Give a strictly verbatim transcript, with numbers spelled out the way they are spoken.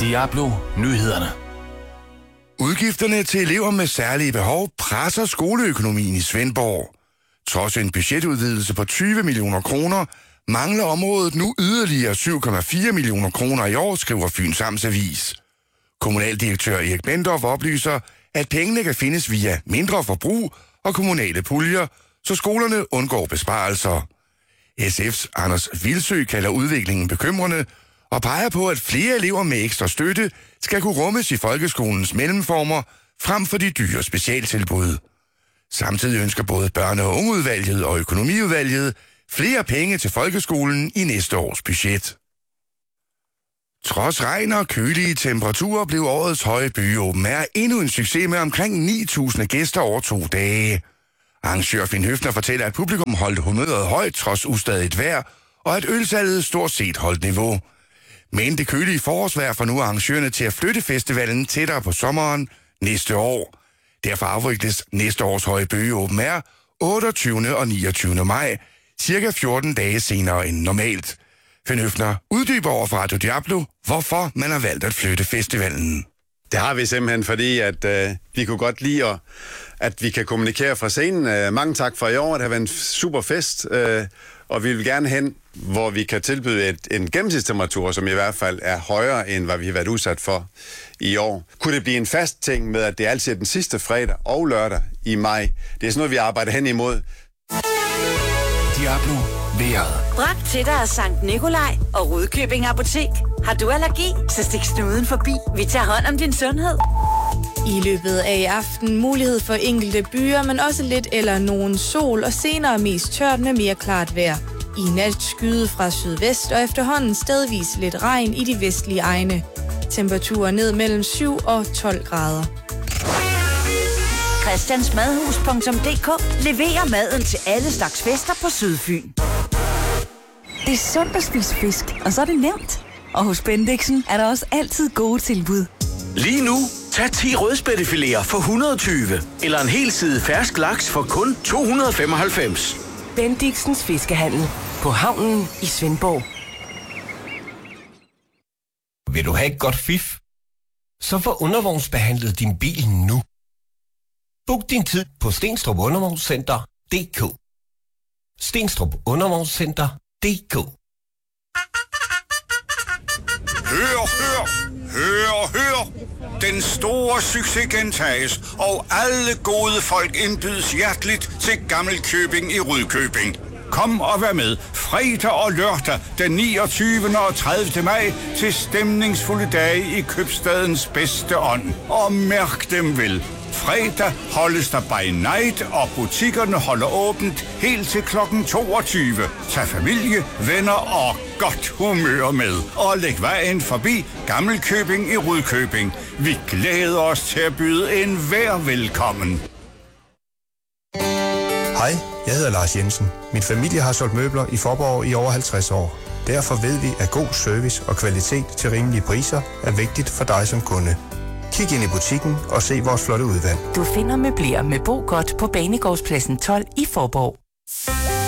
Diablo Nyhederne. Udgifterne til elever med særlige behov presser skoleøkonomien i Svendborg. Trods en budgetudvidelse på tyve millioner kroner, mangler området nu yderligere syv komma fire millioner kroner i år, skriver Fyns Amtsavis. Kommunaldirektør Erik Bendorf oplyser, at pengene kan findes via mindre forbrug og kommunale puljer, så skolerne undgår besparelser. S F's Anders Vilsø kalder udviklingen bekymrende og peger på, at flere elever med ekstra støtte skal kunne rummes i folkeskolens mellemformer frem for de dyre specialtilbud. Samtidig ønsker både børne- og ungeudvalget og økonomiudvalget flere penge til folkeskolen i næste års budget. Trods regn og kølige temperaturer blev årets høje by Open Air endnu en succes med omkring ni tusind gæster over to dage. Arrangør Finn Høfner fortæller, at publikum holdt humøret højt trods ustadigt vejr, og at ølsalget stort set holdt niveau. Men det kølige forårsvejr får nu arrangørerne til at flytte festivalen tættere på sommeren næste år. Derfor afvikles næste års høje bøge Open Air otteogtyvende og niogtyvende maj, cirka fjorten dage senere end normalt. Finn Høfner uddyber over for Radio Diablo, hvorfor man har valgt at flytte festivalen. Det har vi simpelthen, fordi at øh, vi kunne godt lide, at, at vi kan kommunikere fra scenen. Øh, mange tak for i år, det har været en super fest, øh, og vi vil gerne hen, hvor vi kan tilbyde et, en gennemsnitstemperatur, som i hvert fald er højere, end hvad vi har været udsat for i år. Kunne det blive en fast ting med, at det altid er den sidste fredag og lørdag i maj? Det er sådan noget, vi arbejder hen imod. Diablo vejret. Bragt til dig af Sankt Nikolaj og Rudkøbing Apotek. Har du allergi, så stik snuden forbi. Vi tager hånd om din sundhed. I løbet af i aften mulighed for enkelte byer, men også lidt eller nogen sol, og senere mest tørt med mere klart vejr. I nat skyde fra sydvest og efterhånden stedvis lidt regn i de vestlige egne. Temperaturer ned mellem syv og tolv grader. Christiansmadhus punktum d k leverer maden til alle slags fester på Sydfyn. Det er sundt at spise fisk, og så er det nemt. Og hos Bendixen er der også altid gode tilbud. Lige nu, tag ti rødspættefiléer for et hundrede og tyve, eller en hel side fersk laks for kun to hundrede og femoghalvfems. Bendixens Fiskehandel på havnen i Svendborg. Vil du have et godt fif? Så få undervognsbehandlet din bil nu. Book din tid på Stenstrup Undervognscenter punktum d k. Stenstrup Undervognscenter punktum d k. Hør, hør, hør, hør. Den store succes gentages, og alle gode folk indbydes hjerteligt til Gammelkøbing i Rudkøbing. Kom og vær med fredag og lørdag den niogtyvende og tredivte maj til stemningsfulde dage i købstadens bedste ånd. Og mærk dem vel. Fredag holdes der by night, og butikkerne holder åbent helt til klokken toogtyve. Tag familie, venner og godt humør med. Og læg vejen forbi Gammelkøbing i Rudkøbing. Vi glæder os til at byde enhver velkommen. Hej, jeg hedder Lars Jensen. Min familie har solgt møbler i Faaborg i over halvtreds år. Derfor ved vi, at god service og kvalitet til rimelige priser er vigtigt for dig som kunde. Kig ind i butikken og se vores flotte udvalg. Du finder møbler med Bo Godt på Banegårdspladsen tolv i Faaborg.